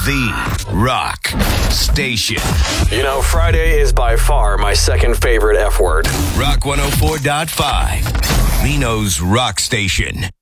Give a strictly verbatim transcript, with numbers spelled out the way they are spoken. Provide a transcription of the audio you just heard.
The Rock Station. You know, Friday is by far my second favorite F word. Rock one oh four point five. Reno's Rock Station.